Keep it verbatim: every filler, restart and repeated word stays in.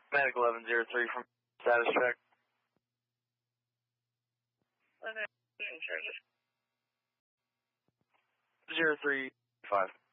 Medic eleven zero three from status check. eleven zero three. zero three five.